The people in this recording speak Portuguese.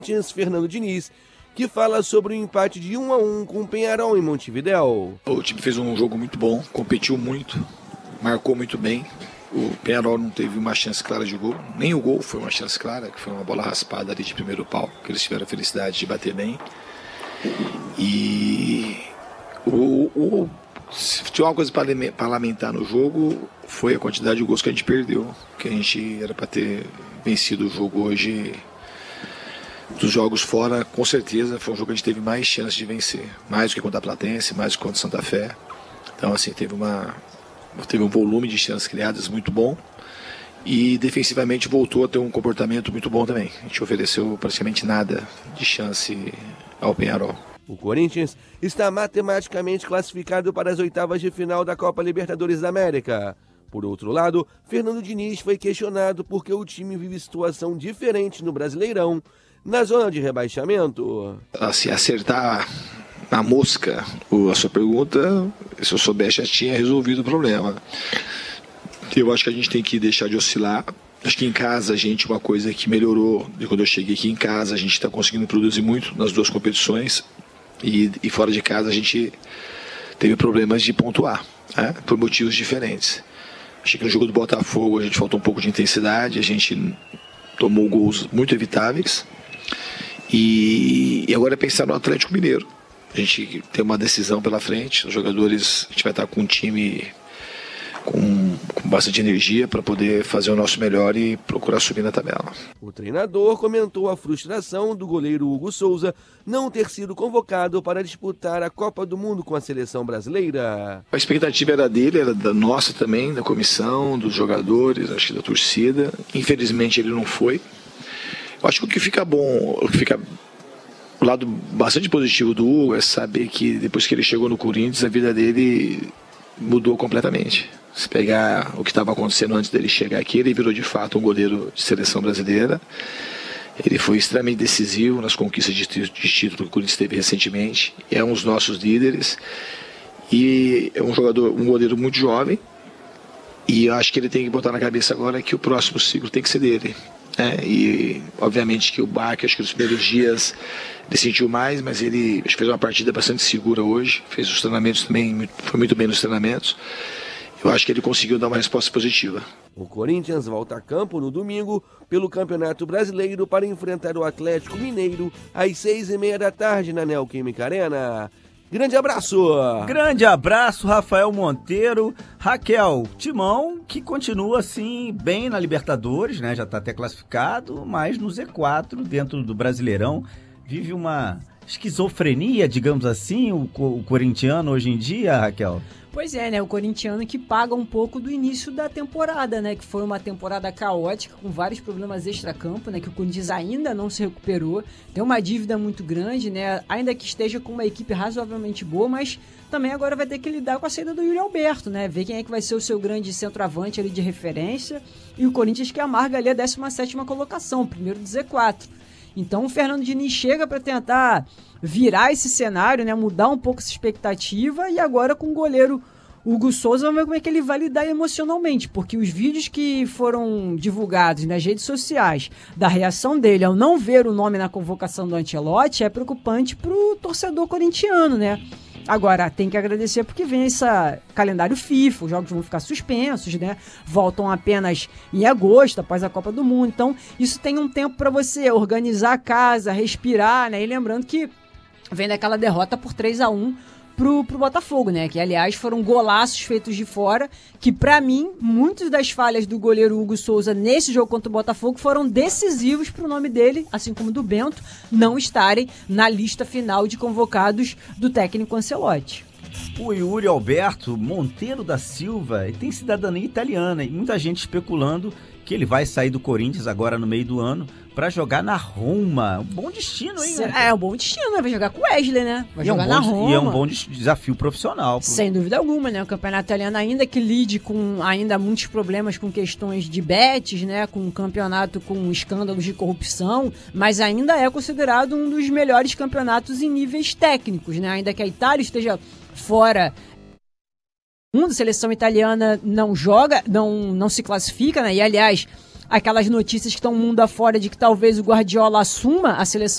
Fernando Diniz, que fala sobre o empate de 1-1 com o Peñarol em Montevidéu. O time fez um jogo muito bom, competiu muito, marcou muito bem. O Peñarol não teve uma chance clara de gol, nem o gol foi uma chance clara, que foi uma bola raspada ali de primeiro pau, que eles tiveram a felicidade de bater bem. E se tinha uma coisa para lamentar no jogo, foi a quantidade de gols que a gente perdeu, que a gente era para ter vencido o jogo hoje. Dos jogos fora, com certeza, foi um jogo que a gente teve mais chance de vencer. Mais do que contra a Platense, mais do que contra a Santa Fé. Então, assim, teve um volume de chances criadas muito bom. E defensivamente voltou a ter um comportamento muito bom também. A gente ofereceu praticamente nada de chance ao Peñarol. O Corinthians está matematicamente classificado para as oitavas de final da Copa Libertadores da América. Por outro lado, Fernando Diniz foi questionado porque o time vive situação diferente no Brasileirão, na zona de rebaixamento. Se acertar na mosca a sua pergunta, se eu soubesse já tinha resolvido o problema. Eu acho que a gente tem que deixar de oscilar. Acho que em casa uma coisa que melhorou de quando eu cheguei aqui em casa, a gente está conseguindo produzir muito nas duas competições e fora de casa a gente teve problemas de pontuar, né, por motivos diferentes. Achei que no jogo do Botafogo a gente faltou um pouco de intensidade, a gente tomou gols muito evitáveis. E agora é pensar no Atlético Mineiro. A gente tem uma decisão pela frente, os jogadores, a gente vai estar com um time com bastante energia para poder fazer o nosso melhor e procurar subir na tabela. O treinador comentou a frustração do goleiro Hugo Souza não ter sido convocado para disputar a Copa do Mundo com a seleção brasileira. A expectativa era dele, era da nossa também, da comissão, dos jogadores, acho que da torcida. Infelizmente ele não foi. Eu acho que o que fica bom, o lado bastante positivo do Hugo é saber que depois que ele chegou no Corinthians, a vida dele mudou completamente. Se pegar o que estava acontecendo antes dele chegar aqui, ele virou de fato um goleiro de seleção brasileira. Ele foi extremamente decisivo nas conquistas de título que o Corinthians teve recentemente. É um dos nossos líderes e é um goleiro muito jovem. E eu acho que ele tem que botar na cabeça agora que o próximo ciclo tem que ser dele. E obviamente que o Baque, acho que nos primeiros dias ele sentiu mais, mas ele acho que fez uma partida bastante segura hoje, fez os treinamentos também, foi muito bem nos treinamentos. Eu acho que ele conseguiu dar uma resposta positiva. O Corinthians volta a campo no domingo pelo Campeonato Brasileiro para enfrentar o Atlético Mineiro às 6h30 da tarde na Neoquímica Arena. Grande abraço! Grande abraço, Rafael Monteiro. Raquel, Timão, que continua assim bem na Libertadores, né? Já está até classificado, mas no Z4, dentro do Brasileirão, vive uma esquizofrenia, digamos assim, o corintiano hoje em dia, Raquel. Pois é, né? O corintiano que paga um pouco do início da temporada, né? Que foi uma temporada caótica, com vários problemas extracampo, né? Que o Corinthians ainda não se recuperou. Tem uma dívida muito grande, né? Ainda que esteja com uma equipe razoavelmente boa, mas também agora vai ter que lidar com a saída do Yuri Alberto, né? Ver quem é que vai ser o seu grande centroavante ali de referência. E o Corinthians que amarga ali a 17ª colocação, primeiro do Z4. Então o Fernando Diniz chega para tentar virar esse cenário, né, mudar um pouco essa expectativa, e agora com o goleiro Hugo Souza, vamos ver como é que ele vai lidar emocionalmente, porque os vídeos que foram divulgados nas redes sociais da reação dele ao não ver o nome na convocação do Ancelotti é preocupante pro torcedor corintiano, né? Agora, tem que agradecer porque vem esse calendário FIFA, os jogos vão ficar suspensos, né? Voltam apenas em agosto, após a Copa do Mundo. Então, isso tem um tempo para você organizar a casa, respirar, né? E lembrando que vem daquela derrota por 3-1 pro Botafogo, né? Que, aliás, foram golaços feitos de fora, que, pra mim, muitas das falhas do goleiro Hugo Souza nesse jogo contra o Botafogo foram decisivos pro nome dele, assim como do Bento, não estarem na lista final de convocados do técnico Ancelotti. O Yuri Alberto Monteiro da Silva tem cidadania italiana e muita gente especulando que ele vai sair do Corinthians agora no meio do ano para jogar na Roma. Um bom destino, hein? É um bom destino, né? Vai jogar com o Wesley, né? Vai jogar na Roma. E é um bom desafio profissional. Sem dúvida alguma, né? O campeonato italiano, ainda que lide com ainda muitos problemas com questões de bets, né? Com um campeonato com escândalos de corrupção, mas ainda é considerado um dos melhores campeonatos em níveis técnicos, né? Ainda que a Itália esteja fora, a seleção italiana não joga, não se classifica, né? E, aliás, aquelas notícias que estão mundo afora de que talvez o Guardiola assuma a seleção